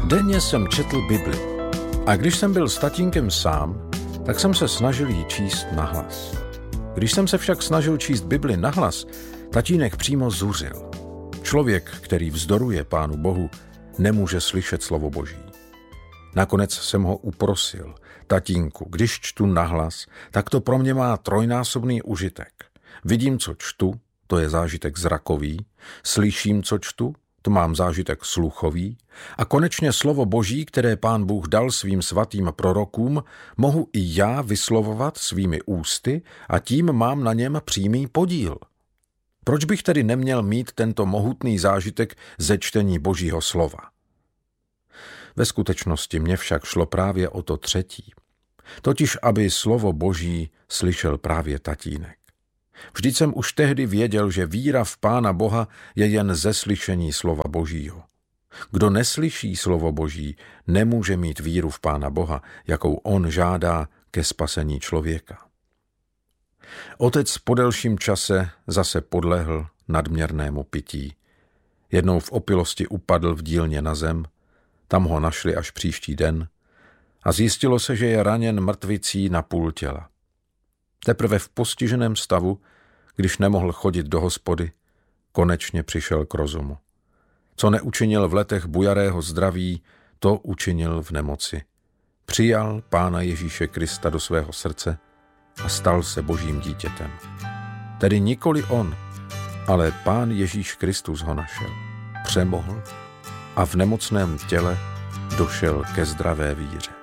Denně jsem četl Bibli a když jsem byl s tatínkem sám, tak jsem se snažil ji číst nahlas. Když jsem se však snažil číst Bibli nahlas, tatínek přímo zuřil. Člověk, který vzdoruje Pánu Bohu, nemůže slyšet slovo Boží. Nakonec jsem ho uprosil. Tatínku, když čtu nahlas, tak to pro mě má trojnásobný užitek. Vidím, co čtu, to je zážitek zrakový, slyším, co čtu, to mám zážitek sluchový a konečně slovo Boží, které Pán Bůh dal svým svatým prorokům, mohu i já vyslovovat svými ústy a tím mám na něm přímý podíl. Proč bych tedy neměl mít tento mohutný zážitek ze čtení Božího slova? Ve skutečnosti mě však šlo právě o to třetí, totiž aby slovo Boží slyšel právě tatínek. Vždyť jsem už tehdy věděl, že víra v Pána Boha je jen ze slyšení slova Božího. Kdo neslyší slovo Boží, nemůže mít víru v Pána Boha, jakou on žádá ke spasení člověka. Otec po delším čase zase podlehl nadměrnému pití. Jednou v opilosti upadl v dílně na zem, tam ho našli až příští den a zjistilo se, že je raněn mrtvicí na půl těla. Teprve v postiženém stavu, když nemohl chodit do hospody, konečně přišel k rozumu. Co neučinil v letech bujarého zdraví, to učinil v nemoci. Přijal Pána Ježíše Krista do svého srdce a stal se Božím dítětem. Tedy nikoli on, ale Pán Ježíš Kristus ho našel, přemohl a v nemocném těle došel ke zdravé víře.